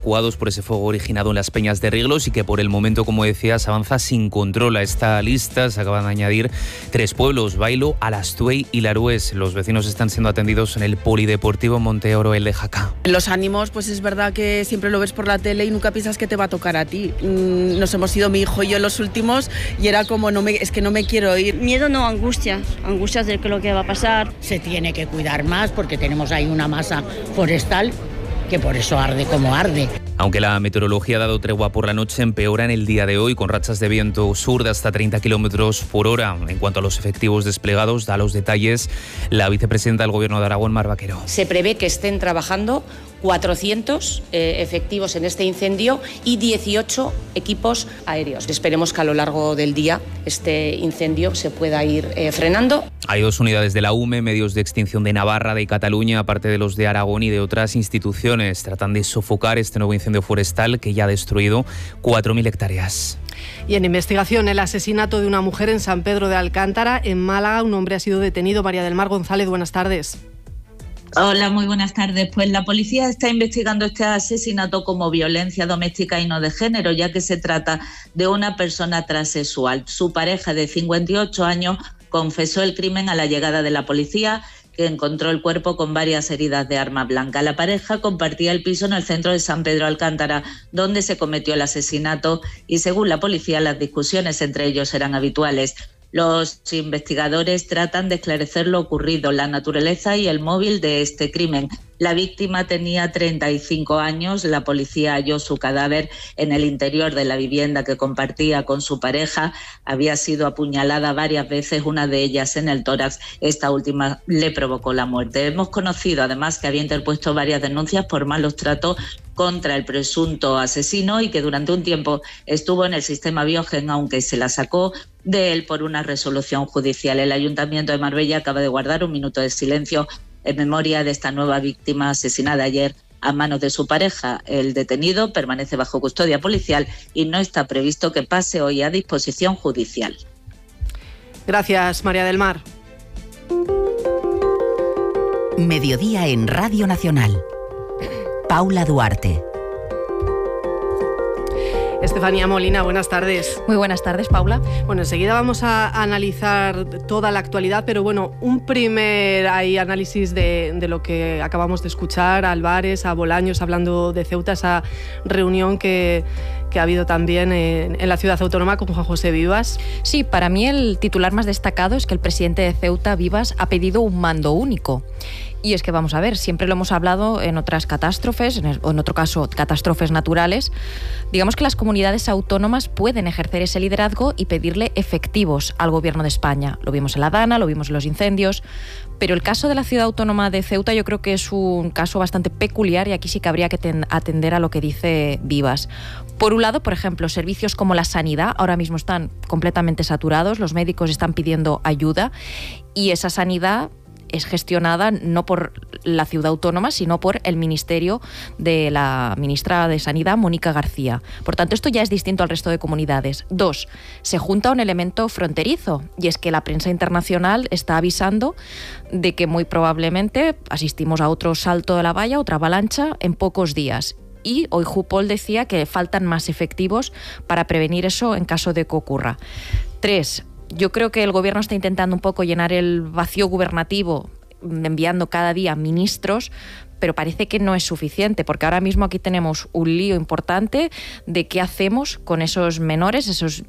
evacuados por ese fuego originado en las Peñas de Riglos y que por el momento, como decías, avanza sin control. A esta lista se acaban de añadir 3 pueblos, Bailo, Alastuey y Larués. Los vecinos están siendo atendidos en el Polideportivo Monteoro, el de Jaca. Los ánimos, pues es verdad que siempre lo ves por la tele y nunca piensas que te va a tocar a ti. Nos hemos ido mi hijo y yo los últimos y era como, es que no me quiero ir. Miedo no, angustias de lo que va a pasar. Se tiene que cuidar más porque tenemos ahí una masa forestal que por eso arde como arde. Aunque la meteorología ha dado tregua por la noche, empeora en el día de hoy con rachas de viento sur de hasta 30 kilómetros por hora. En cuanto a los efectivos desplegados, da los detalles la vicepresidenta del Gobierno de Aragón, Mar Vaquero. Se prevé que estén trabajando 400 efectivos en este incendio y 18 equipos aéreos. Esperemos que a lo largo del día este incendio se pueda ir frenando. Hay 2 unidades de la UME, medios de extinción de Navarra, de Cataluña, aparte de los de Aragón y de otras instituciones. Tratan de sofocar este nuevo incendio forestal que ya ha destruido 4.000 hectáreas. Y en investigación, el asesinato de una mujer en San Pedro de Alcántara, en Málaga. Un hombre ha sido detenido. María del Mar González, buenas tardes. Hola, muy buenas tardes. Pues la policía está investigando este asesinato como violencia doméstica y no de género, ya que se trata de una persona transexual. Su pareja de 58 años confesó el crimen a la llegada de la policía, que encontró el cuerpo con varias heridas de arma blanca. La pareja compartía el piso en el centro de San Pedro Alcántara, donde se cometió el asesinato, y según la policía las discusiones entre ellos eran habituales. Los investigadores tratan de esclarecer lo ocurrido, la naturaleza y el móvil de este crimen. La víctima tenía 35 años. La policía halló su cadáver en el interior de la vivienda que compartía con su pareja. Había sido apuñalada varias veces, una de ellas en el tórax. Esta última le provocó la muerte. Hemos conocido además que había interpuesto varias denuncias por malos tratos contra el presunto asesino y que durante un tiempo estuvo en el sistema Biogen, aunque se la sacó de él por una resolución judicial. El Ayuntamiento de Marbella acaba de guardar un minuto de silencio en memoria de esta nueva víctima asesinada ayer a manos de su pareja. El detenido permanece bajo custodia policial y no está previsto que pase hoy a disposición judicial. Gracias, María del Mar. Mediodía en Radio Nacional. Paula Duarte. Estefanía Molina, buenas tardes. Muy buenas tardes, Paula. Bueno, enseguida vamos a analizar toda la actualidad, pero bueno, un primer análisis de lo que acabamos de escuchar, a Álvarez, a Bolaños hablando de Ceuta, esa reunión que ha habido también en la ciudad autónoma con Juan José Vivas. Sí, para mí el titular más destacado es que el presidente de Ceuta, Vivas, ha pedido un mando único. Y es que, vamos a ver, siempre lo hemos hablado en otras catástrofes, o en otro caso, catástrofes naturales. Digamos que las comunidades autónomas pueden ejercer ese liderazgo y pedirle efectivos al Gobierno de España. Lo vimos en la Dana, lo vimos en los incendios, pero el caso de la ciudad autónoma de Ceuta yo creo que es un caso bastante peculiar y aquí sí que habría que atender a lo que dice Vivas. Por un lado, por ejemplo, servicios como la sanidad ahora mismo están completamente saturados, los médicos están pidiendo ayuda y esa sanidad es gestionada no por la ciudad autónoma, sino por el ministerio de la ministra de Sanidad, Mónica García. Por tanto, esto ya es distinto al resto de comunidades. 2, se junta un elemento fronterizo, y es que la prensa internacional está avisando de que muy probablemente asistimos a otro salto de la valla, otra avalancha, en pocos días. Y hoy Jupol decía que faltan más efectivos para prevenir eso en caso de que ocurra. 3, yo creo que el Gobierno está intentando un poco llenar el vacío gubernativo enviando cada día ministros, pero parece que no es suficiente, porque ahora mismo aquí tenemos un lío importante de qué hacemos con esos menores, esos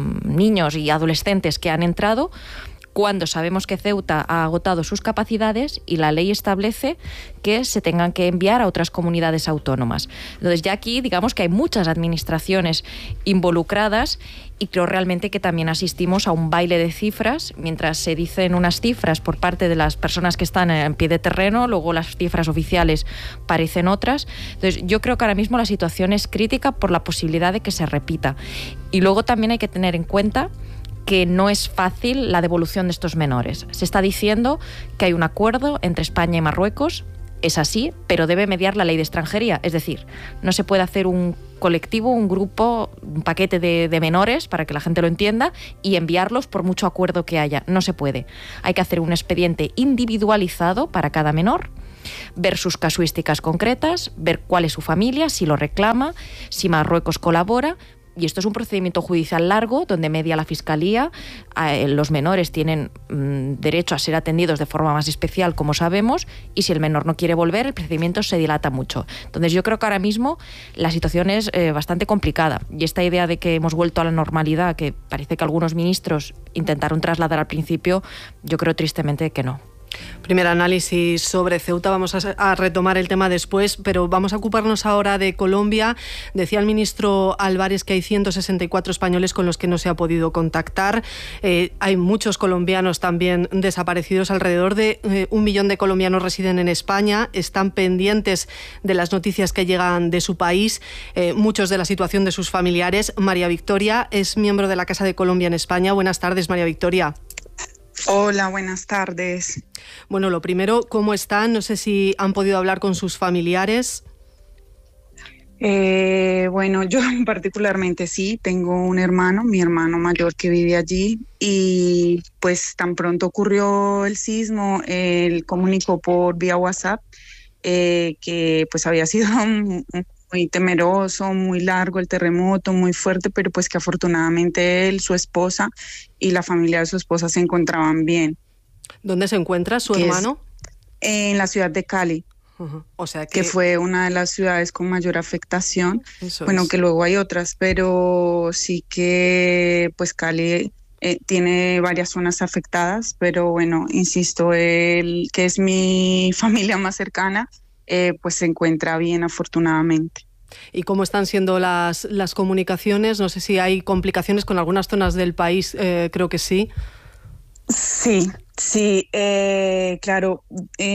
niños y adolescentes que han entrado, cuando sabemos que Ceuta ha agotado sus capacidades y la ley establece que se tengan que enviar a otras comunidades autónomas. Entonces ya aquí digamos que hay muchas administraciones involucradas y creo realmente que también asistimos a un baile de cifras, mientras se dicen unas cifras por parte de las personas que están en pie de terreno, luego las cifras oficiales parecen otras. Entonces yo creo que ahora mismo la situación es crítica por la posibilidad de que se repita. Y luego también hay que tener en cuenta que no es fácil la devolución de estos menores. Se está diciendo que hay un acuerdo entre España y Marruecos, es así, pero debe mediar la ley de extranjería. Es decir, no se puede hacer un colectivo, un grupo, un paquete de menores, para que la gente lo entienda, y enviarlos por mucho acuerdo que haya. No se puede. Hay que hacer un expediente individualizado para cada menor ver sus casuísticas concretas, ver cuál es su familia, si lo reclama, si Marruecos colabora. Y esto es un procedimiento judicial largo, donde media la Fiscalía. Los menores tienen derecho a ser atendidos de forma más especial, como sabemos, y si el menor no quiere volver, el procedimiento se dilata mucho. Entonces yo creo que ahora mismo la situación es bastante complicada. Y esta idea de que hemos vuelto a la normalidad, que parece que algunos ministros intentaron trasladar al principio, yo creo tristemente que no. Primer análisis sobre Ceuta, vamos a retomar el tema después, pero vamos a ocuparnos ahora de Colombia. Decía el ministro Álvarez que hay 164 españoles con los que no se ha podido contactar. Hay muchos colombianos también desaparecidos, alrededor de 1 millón de colombianos residen en España, están pendientes de las noticias que llegan de su país, muchos de la situación de sus familiares. María Victoria es miembro de la Casa de Colombia en España. Buenas tardes, María Victoria. Hola, buenas tardes. Bueno, lo primero, ¿cómo están? No sé si han podido hablar con sus familiares. Bueno, yo particularmente sí, tengo un hermano, mi hermano mayor que vive allí, y pues tan pronto ocurrió el sismo, él comunicó por vía WhatsApp que pues había sido muy temeroso, muy largo el terremoto, muy fuerte, pero pues que afortunadamente él, su esposa y la familia de su esposa se encontraban bien. ¿Dónde se encuentra su hermano? En la ciudad de Cali. O sea que fue una de las ciudades con mayor afectación. Bueno, que luego hay otras, pero sí que pues Cali tiene varias zonas afectadas, pero bueno, insisto, él, que es mi familia más cercana, pues se encuentra bien afortunadamente. ¿Y cómo están siendo las comunicaciones? No sé si hay complicaciones con algunas zonas del país, creo que sí. Sí, claro.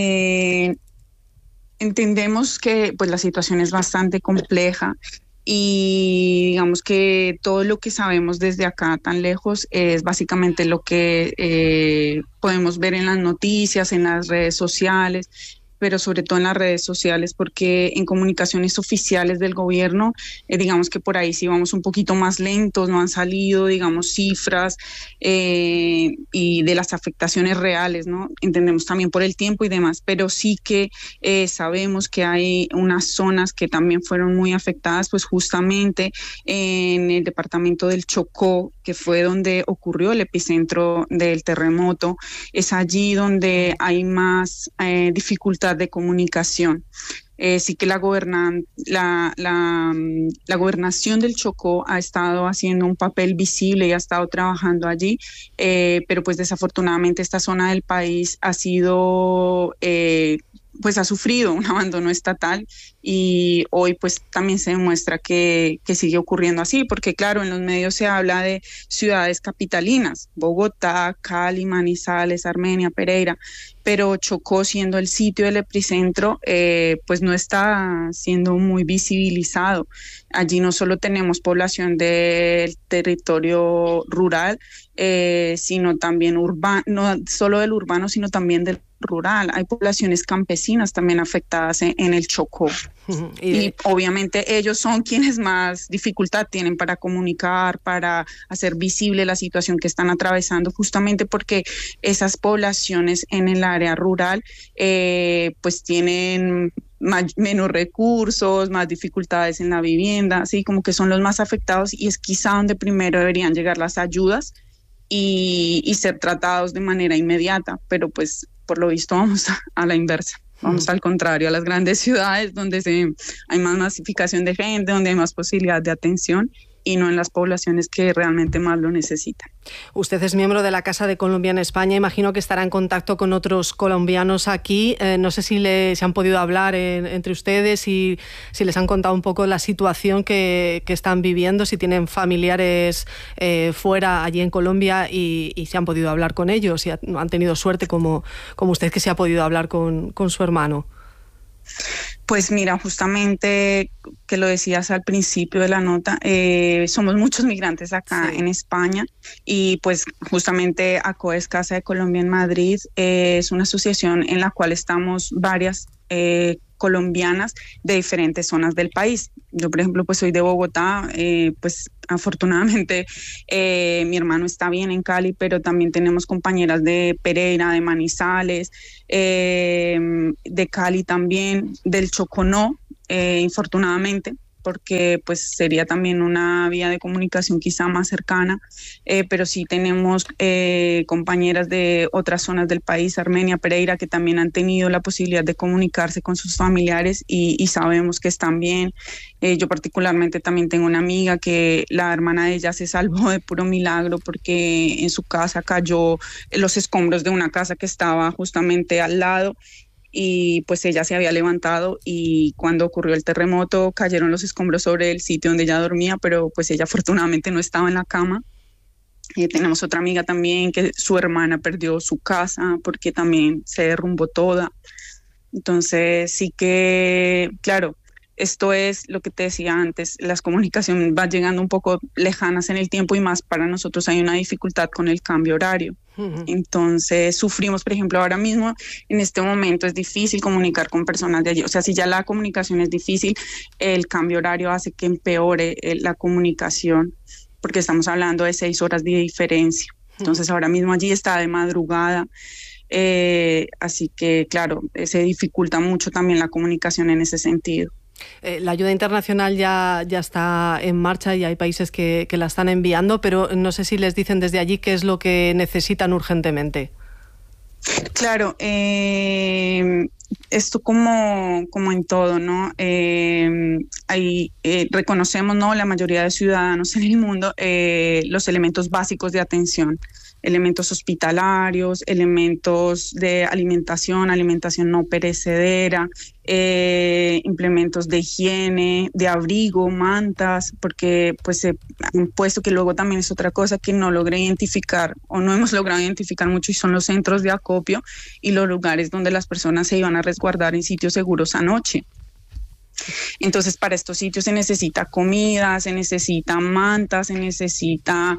Entendemos que pues la situación es bastante compleja y digamos que todo lo que sabemos desde acá tan lejos es básicamente lo que podemos ver en las noticias, en las redes sociales, pero sobre todo en las redes sociales, porque en comunicaciones oficiales del gobierno, digamos que por ahí sí vamos un poquito más lentos, no han salido, digamos, cifras y de las afectaciones reales, ¿no? Entendemos también por el tiempo y demás, pero sí que sabemos que hay unas zonas que también fueron muy afectadas, pues justamente en el departamento del Chocó, que fue donde ocurrió el epicentro del terremoto, es allí donde hay más dificultad de comunicación. Sí que la gobernación del Chocó ha estado haciendo un papel visible y ha estado trabajando allí, pero pues desafortunadamente esta zona del país ha sido pues ha sufrido un abandono estatal y hoy pues también se demuestra que sigue ocurriendo así, porque claro, en los medios se habla de ciudades capitalinas, Bogotá, Cali, Manizales, Armenia, Pereira, pero Chocó, siendo el sitio del epicentro, pues no está siendo muy visibilizado. Allí no solo tenemos población del territorio rural, sino también urbano, no solo del urbano, sino también del rural. Hay poblaciones campesinas también afectadas en el Chocó. Y obviamente ellos son quienes más dificultad tienen para comunicar, para hacer visible la situación que están atravesando, justamente porque esas poblaciones en el área rural pues tienen menos recursos, más dificultades en la vivienda, así como que son los más afectados, y es quizá donde primero deberían llegar las ayudas y ser tratados de manera inmediata, pero pues por lo visto vamos a la inversa. Vamos al contrario, a las grandes ciudades donde hay más masificación de gente, donde hay más posibilidad de atención, y no en las poblaciones que realmente más lo necesitan. Usted es miembro de la Casa de Colombia en España, imagino que estará en contacto con otros colombianos aquí. No sé si se han podido hablar entre ustedes y si les han contado un poco la situación que están viviendo, si tienen familiares fuera allí en Colombia y si han podido hablar con ellos, si han tenido suerte como usted, que se ha podido hablar con su hermano. Pues mira, justamente que lo decías al principio de la nota, somos muchos migrantes acá en España, y pues justamente ACOES, Casa de Colombia en Madrid, es una asociación en la cual estamos varias colombianas de diferentes zonas del país. Yo, por ejemplo, pues soy de Bogotá, pues afortunadamente mi hermano está bien en Cali, pero también tenemos compañeras de Pereira, de Manizales, de Cali también, del Chocó no, infortunadamente, porque pues sería también una vía de comunicación quizá más cercana, pero sí tenemos compañeras de otras zonas del país, Armenia, Pereira, que también han tenido la posibilidad de comunicarse con sus familiares y sabemos que están bien. Yo particularmente también tengo una amiga que la hermana de ella se salvó de puro milagro porque en su casa cayó los escombros de una casa que estaba justamente al lado, y pues ella se había levantado y cuando ocurrió el terremoto cayeron los escombros sobre el sitio donde ella dormía, pero pues ella afortunadamente no estaba en la cama. Tenemos otra amiga también que su hermana perdió su casa porque también se derrumbó toda. Entonces sí que, claro, esto es lo que te decía antes, las comunicaciones van llegando un poco lejanas en el tiempo y más para nosotros hay una dificultad con el cambio horario. Entonces sufrimos, por ejemplo, ahora mismo, en este momento es difícil comunicar con personas de allí. O sea, si ya la comunicación es difícil, el cambio horario hace que empeore la comunicación, porque estamos hablando de 6 horas de diferencia. Entonces ahora mismo allí está de madrugada, así que claro, se dificulta mucho también la comunicación en ese sentido. La ayuda internacional ya está en marcha y hay países que la están enviando, pero no sé si les dicen desde allí qué es lo que necesitan urgentemente. Claro, esto como en todo, ¿no? Reconocemos, ¿no?, la mayoría de ciudadanos en el mundo, los elementos básicos de atención, elementos hospitalarios, elementos de alimentación no perecedera, implementos de higiene, de abrigo, mantas, porque pues se han puesto, que luego también es otra cosa que no logré identificar o no hemos logrado identificar mucho, y son los centros de acopio y los lugares donde las personas se iban a resguardar en sitios seguros anoche. Entonces para estos sitios se necesita comida, se necesita mantas, se necesita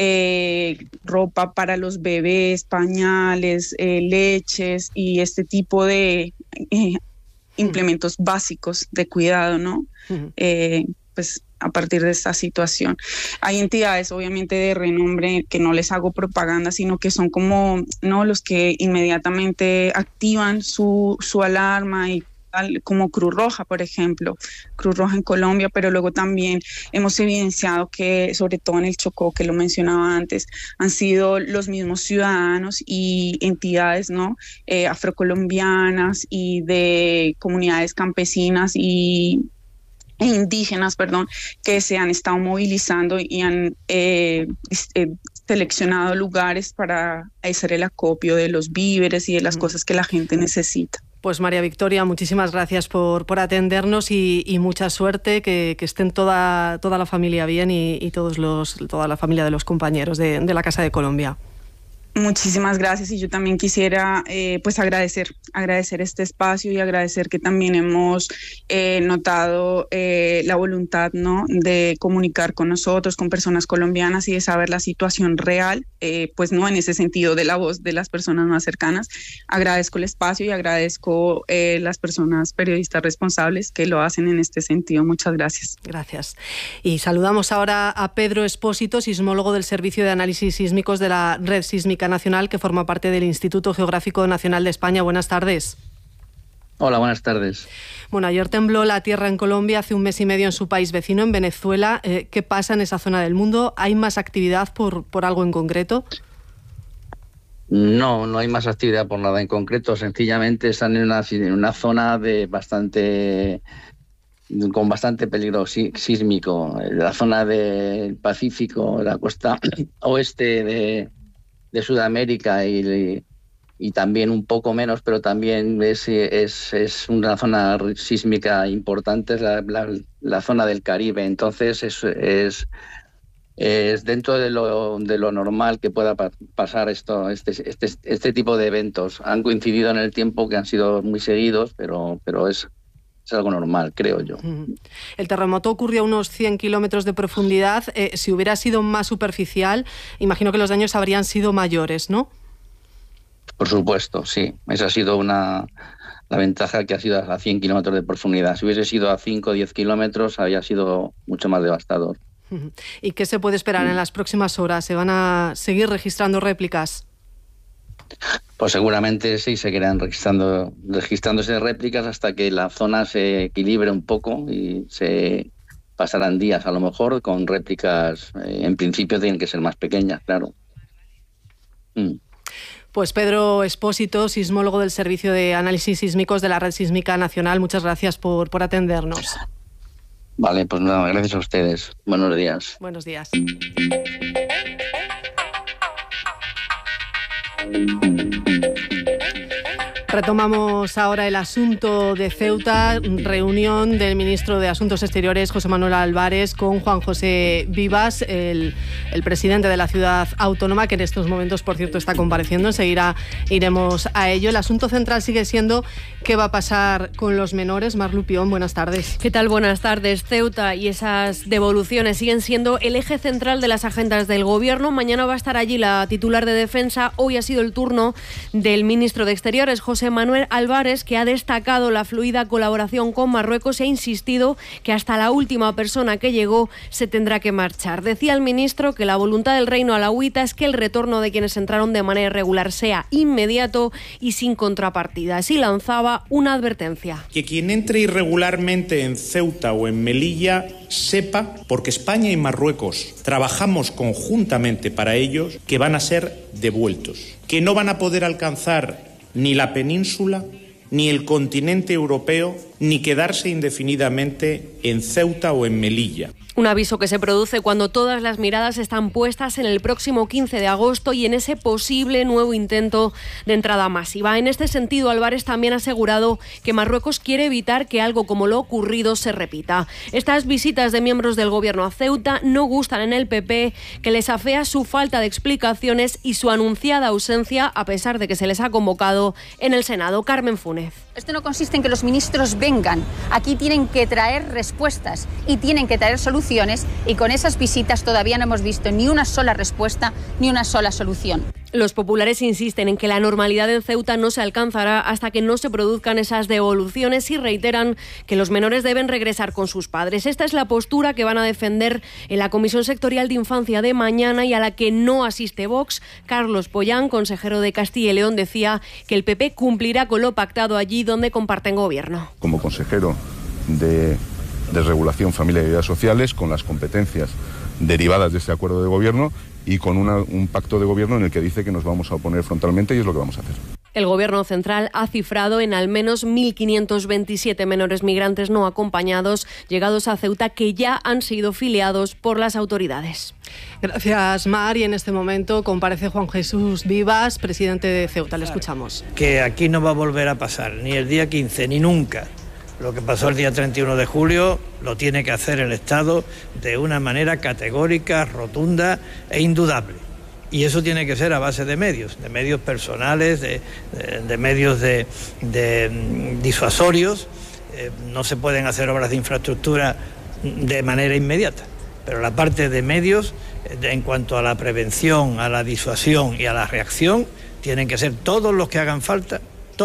ropa para los bebés, pañales, leches y este tipo de implementos básicos de cuidado, ¿no? Pues a partir de esta situación. Hay entidades obviamente de renombre que no les hago propaganda, sino que son como, ¿no?, los que inmediatamente activan su alarma, y como Cruz Roja, por ejemplo, Cruz Roja en Colombia, pero luego también hemos evidenciado que, sobre todo en el Chocó, que lo mencionaba antes, han sido los mismos ciudadanos y entidades, ¿no?, afrocolombianas y de comunidades campesinas e indígenas, que se han estado movilizando y han seleccionado lugares para hacer el acopio de los víveres y de las cosas que la gente necesita. Pues María Victoria, muchísimas gracias por atendernos y mucha suerte, que estén toda la familia bien y toda la familia de los compañeros de la Casa de Colombia. Muchísimas gracias, y yo también quisiera pues agradecer este espacio y agradecer que también hemos notado la voluntad, ¿no?, de comunicar con nosotros, con personas colombianas y de saber la situación real, pues no en ese sentido de la voz de las personas más cercanas. Agradezco el espacio y agradezco las personas periodistas responsables que lo hacen en este sentido. Muchas gracias. Gracias. Y saludamos ahora a Pedro Espósito, sismólogo del Servicio de Análisis Sísmicos de la Red Sísmica Nacional, que forma parte del Instituto Geográfico Nacional de España. Buenas tardes. Hola, buenas tardes. Bueno, ayer tembló la tierra en Colombia, hace un mes y medio en su país vecino, en Venezuela. ¿Qué pasa en esa zona del mundo? ¿Hay más actividad por algo en concreto? No hay más actividad por nada en concreto. Sencillamente están en una zona con bastante peligro sísmico. La zona del Pacífico, la costa oeste de Sudamérica y también un poco menos, pero también es una zona sísmica importante, es la zona del Caribe. Entonces es dentro de lo normal que pueda pasar este tipo de eventos. Han coincidido en el tiempo, que han sido muy seguidos, pero es algo normal, creo yo. El terremoto ocurrió a unos 100 kilómetros de profundidad. Si hubiera sido más superficial, imagino que los daños habrían sido mayores, ¿no? Por supuesto, sí. Esa ha sido la La ventaja que ha sido a 100 kilómetros de profundidad. Si hubiese sido a 5 o 10 kilómetros, habría sido mucho más devastador. ¿Y qué se puede esperar en las próximas horas? ¿Se van a seguir registrando réplicas? Pues seguramente sí, seguirán registrándose réplicas hasta que la zona se equilibre un poco y se pasarán días a lo mejor con réplicas. En principio tienen que ser más pequeñas, claro. Pues Pedro Espósito, sismólogo del Servicio de Análisis Sísmicos de la Red Sísmica Nacional, muchas gracias por atendernos. Vale, pues nada, gracias a ustedes. Buenos días. Buenos días. Retomamos ahora el asunto de Ceuta, reunión del ministro de Asuntos Exteriores, José Manuel Álvarez, con Juan José Vivas, el presidente de la ciudad autónoma, que en estos momentos, por cierto, está compareciendo. Enseguida iremos a ello. El asunto central sigue siendo qué va a pasar con los menores. Mar Lupión, buenas tardes. ¿Qué tal? Buenas tardes. Ceuta y esas devoluciones siguen siendo el eje central de las agendas del Gobierno. Mañana va a estar allí la titular de Defensa. Hoy ha sido el turno del ministro de Exteriores, José Manuel Álvarez, que ha destacado la fluida colaboración con Marruecos y ha insistido que hasta la última persona que llegó se tendrá que marchar. Decía el ministro que la voluntad del reino alauita es que el retorno de quienes entraron de manera irregular sea inmediato y sin contrapartida. Así lanzaba una advertencia. Que quien entre irregularmente en Ceuta o en Melilla sepa, porque España y Marruecos trabajamos conjuntamente para ellos, que van a ser devueltos, que no van a poder alcanzar ni la península, ni el continente europeo, ni quedarse indefinidamente en Ceuta o en Melilla. Un aviso que se produce cuando todas las miradas están puestas en el próximo 15 de agosto y en ese posible nuevo intento de entrada masiva. En este sentido, Álvarez también ha asegurado que Marruecos quiere evitar que algo como lo ocurrido se repita. Estas visitas de miembros del Gobierno a Ceuta no gustan en el PP, que les afea su falta de explicaciones y su anunciada ausencia, a pesar de que se les ha convocado en el Senado. Carmen Funes. Esto no consiste en que los ministros vengan. Aquí tienen que traer respuestas y tienen que traer soluciones, y con esas visitas todavía no hemos visto ni una sola respuesta ni una sola solución. Los populares insisten en que la normalidad en Ceuta no se alcanzará hasta que no se produzcan esas devoluciones y reiteran que los menores deben regresar con sus padres. Esta es la postura que van a defender en la Comisión Sectorial de Infancia de mañana y a la que no asiste Vox. Carlos Pollán, consejero de Castilla y León, decía que el PP cumplirá con lo pactado allí donde comparten gobierno. Como consejero de Regulación, Familia y Ayudas Sociales, con las competencias derivadas de este acuerdo de gobierno y con un pacto de gobierno en el que dice que nos vamos a oponer frontalmente, y es lo que vamos a hacer. El Gobierno central ha cifrado en al menos 1.527 menores migrantes no acompañados llegados a Ceuta que ya han sido filiados por las autoridades. Gracias, Mar. Y en este momento comparece Juan Jesús Vivas, presidente de Ceuta. Le escuchamos. Que aquí no va a volver a pasar, ni el día 15, ni nunca. Lo que pasó el día 31 de julio lo tiene que hacer el Estado de una manera categórica, rotunda e indudable. Y eso tiene que ser a base de medios personales, de medios disuasorios. No se pueden hacer obras de infraestructura de manera inmediata, pero la parte de medios, en cuanto a la prevención, a la disuasión y a la reacción, tienen que ser todos los que hagan falta,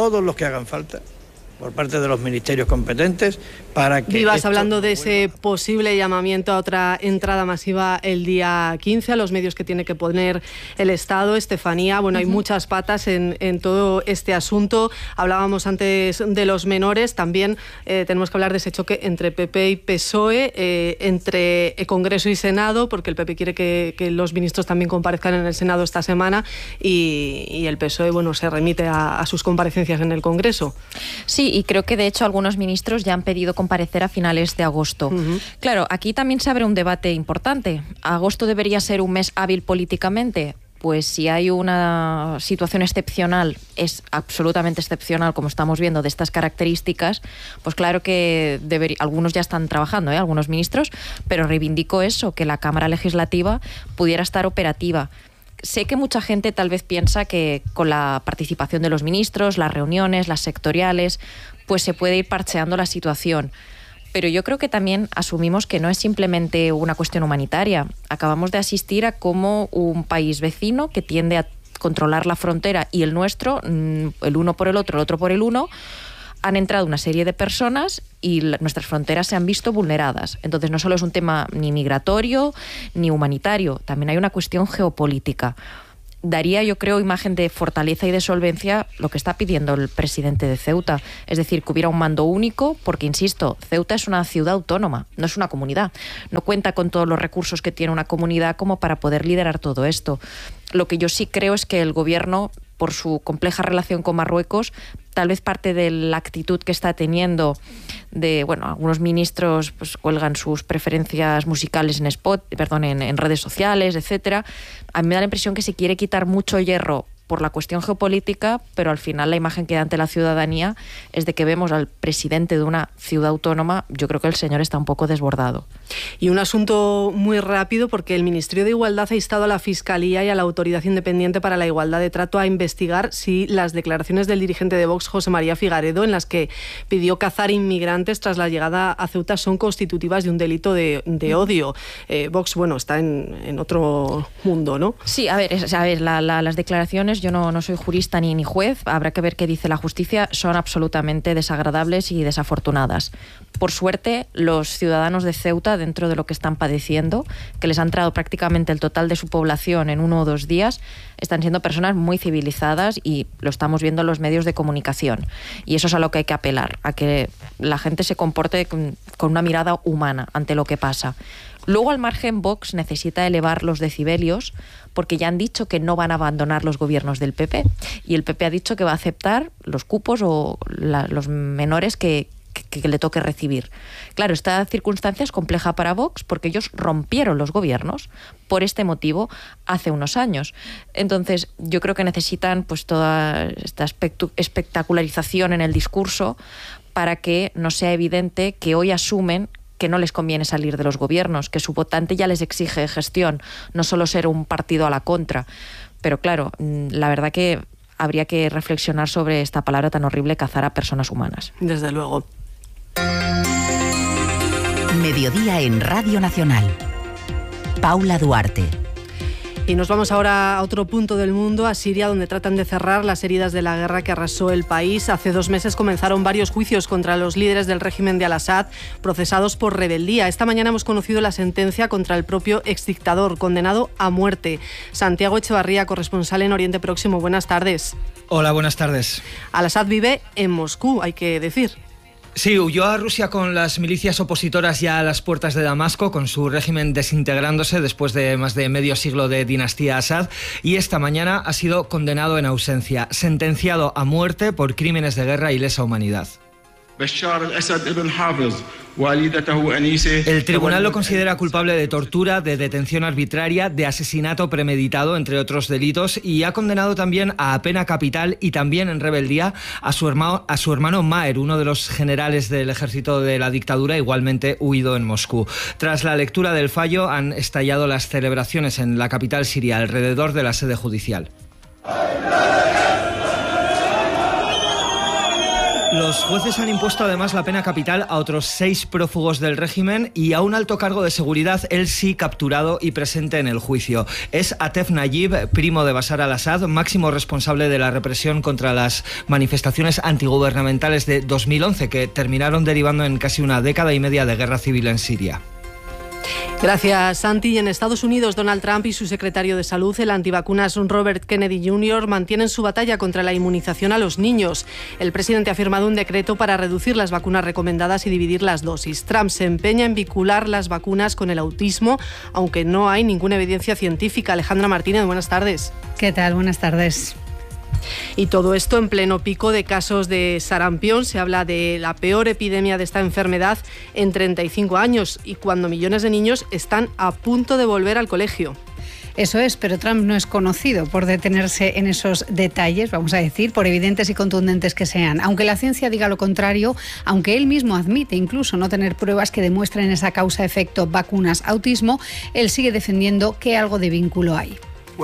por parte de los ministerios competentes para que... Vivas, hablando de ese posible llamamiento a otra entrada masiva el día 15, a los medios que tiene que poner el Estado. Estefanía, bueno, hay muchas patas en todo este asunto. Hablábamos antes de los menores, también tenemos que hablar de ese choque entre PP y PSOE, entre Congreso y Senado, porque el PP quiere que los ministros también comparezcan en el Senado esta semana y el PSOE, bueno, se remite a sus comparecencias en el Congreso. Sí, y creo que de hecho algunos ministros ya han pedido comparecer a finales de agosto. Claro, aquí también se abre un debate importante. ¿Agosto debería ser un mes hábil políticamente? Pues si hay una situación excepcional, es absolutamente excepcional, como estamos viendo, de estas características, pues claro que algunos ya están trabajando, algunos ministros, pero reivindico eso, que la Cámara Legislativa pudiera estar operativa. Sé que mucha gente tal vez piensa que con la participación de los ministros, las reuniones, las sectoriales, pues se puede ir parcheando la situación. Pero yo creo que también asumimos que no es simplemente una cuestión humanitaria. Acabamos de asistir a cómo un país vecino que tiende a controlar la frontera y el nuestro, el uno por el otro por el uno, Han entrado una serie de personas y nuestras fronteras se han visto vulneradas. Entonces no solo es un tema ni migratorio ni humanitario, también hay una cuestión geopolítica. Daría, yo creo, imagen de fortaleza y de solvencia lo que está pidiendo el presidente de Ceuta. Es decir, que hubiera un mando único, porque, insisto, Ceuta es una ciudad autónoma, no es una comunidad. No cuenta con todos los recursos que tiene una comunidad como para poder liderar todo esto. Lo que yo sí creo es que el gobierno, por su compleja relación con Marruecos, tal vez parte de la actitud que está teniendo de, bueno, algunos ministros pues cuelgan sus preferencias musicales en redes sociales, etcétera. A mí me da la impresión que se quiere quitar mucho hierro por la cuestión geopolítica, pero al final la imagen que da ante la ciudadanía es de que vemos al presidente de una ciudad autónoma. Yo creo que el señor está un poco desbordado. Y un asunto muy rápido, porque el Ministerio de Igualdad ha instado a la Fiscalía y a la Autoridad Independiente para la Igualdad de Trato a investigar si las declaraciones del dirigente de Vox, José María Figaredo, en las que pidió cazar inmigrantes tras la llegada a Ceuta, son constitutivas de un delito de odio. Vox, bueno, está en otro mundo, ¿no? Sí, a ver, las declaraciones, yo no soy jurista ni juez, habrá que ver qué dice la justicia, son absolutamente desagradables y desafortunadas. Por suerte, los ciudadanos de Ceuta, dentro de lo que están padeciendo, que les ha entrado prácticamente el total de su población en 1 o 2 días, están siendo personas muy civilizadas y lo estamos viendo en los medios de comunicación. Y eso es a lo que hay que apelar, a que la gente se comporte con una mirada humana ante lo que pasa. Luego, al margen, Vox necesita elevar los decibelios porque ya han dicho que no van a abandonar los gobiernos del PP. Y el PP ha dicho que va a aceptar los cupos o los menores que le toque recibir. Claro, esta circunstancia es compleja para Vox porque ellos rompieron los gobiernos por este motivo hace unos años. Entonces, yo creo que necesitan pues toda esta espectacularización en el discurso para que no sea evidente que hoy asumen que no les conviene salir de los gobiernos, que su votante ya les exige gestión, no solo ser un partido a la contra. Pero claro, la verdad que habría que reflexionar sobre esta palabra tan horrible, cazar a personas humanas. Desde luego. Mediodía en Radio Nacional. Paula Duarte. Y nos vamos ahora a otro punto del mundo, a Siria, donde tratan de cerrar las heridas de la guerra que arrasó el país. Hace 2 meses comenzaron varios juicios contra los líderes del régimen de al-Assad, procesados por rebeldía. Esta mañana hemos conocido la sentencia contra el propio exdictador, condenado a muerte. Santiago Echevarría, corresponsal en Oriente Próximo. Buenas tardes. Hola, buenas tardes. Al-Assad vive en Moscú, hay que decir. Sí, huyó a Rusia con las milicias opositoras ya a las puertas de Damasco, con su régimen desintegrándose después de más de medio siglo de dinastía Assad, y esta mañana ha sido condenado en ausencia, sentenciado a muerte por crímenes de guerra y lesa humanidad. El tribunal lo considera culpable de tortura, de detención arbitraria, de asesinato premeditado, entre otros delitos, y ha condenado también a pena capital y también en rebeldía a su hermano Maher, uno de los generales del ejército de la dictadura, igualmente huido en Moscú. Tras la lectura del fallo han estallado las celebraciones en la capital siria alrededor de la sede judicial. Los jueces han impuesto además la pena capital a otros 6 prófugos del régimen y a un alto cargo de seguridad, él sí capturado y presente en el juicio. Es Atef Nayib, primo de Bashar al-Assad, máximo responsable de la represión contra las manifestaciones antigubernamentales de 2011, que terminaron derivando en casi 1 década y media de guerra civil en Siria. Gracias, Santi. Y en Estados Unidos, Donald Trump y su secretario de Salud, el antivacunas Robert Kennedy Jr., mantienen su batalla contra la inmunización a los niños. El presidente ha firmado un decreto para reducir las vacunas recomendadas y dividir las dosis. Trump se empeña en vincular las vacunas con el autismo, aunque no hay ninguna evidencia científica. Alejandra Martínez, buenas tardes. ¿Qué tal? Buenas tardes. Y todo esto en pleno pico de casos de sarampión. Se habla de la peor epidemia de esta enfermedad en 35 años y cuando millones de niños están a punto de volver al colegio. Eso es, pero Trump no es conocido por detenerse en esos detalles, vamos a decir, por evidentes y contundentes que sean. Aunque la ciencia diga lo contrario, aunque él mismo admite incluso no tener pruebas que demuestren esa causa-efecto vacunas-autismo, él sigue defendiendo que algo de vínculo hay.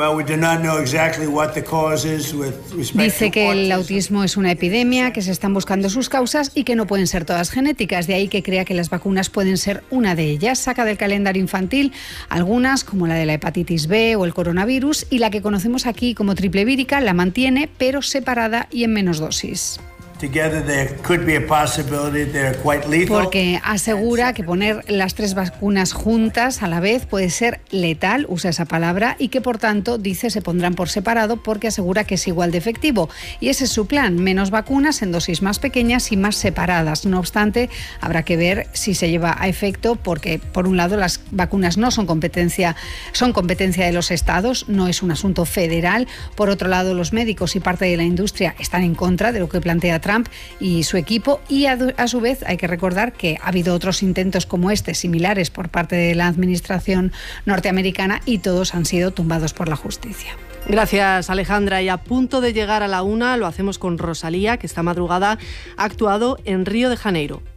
Dice que el autismo es una epidemia, que se están buscando sus causas y que no pueden ser todas genéticas. De ahí que crea que las vacunas pueden ser una de ellas. Saca del calendario infantil algunas, como la de la hepatitis B o el coronavirus, y la que conocemos aquí como triple vírica la mantiene, pero separada y en menos dosis. Porque asegura que poner las 3 vacunas juntas a la vez puede ser letal, usa esa palabra, y que por tanto dice se pondrán por separado porque asegura que es igual de efectivo. Y ese es su plan, menos vacunas en dosis más pequeñas y más separadas. No obstante, habrá que ver si se lleva a efecto porque, por un lado, las vacunas no son competencia de los estados, no es un asunto federal. Por otro lado, los médicos y parte de la industria están en contra de lo que plantea Trump y su equipo, y a su vez hay que recordar que ha habido otros intentos como este, similares por parte de la administración norteamericana, y todos han sido tumbados por la justicia. Gracias, Alejandra. Y a punto de llegar a la 1, lo hacemos con Rosalía, que esta madrugada ha actuado en Río de Janeiro.